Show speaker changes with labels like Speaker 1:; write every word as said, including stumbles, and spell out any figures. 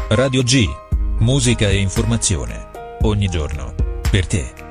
Speaker 1: Radio G. Musica e informazione. Ogni giorno. Per te.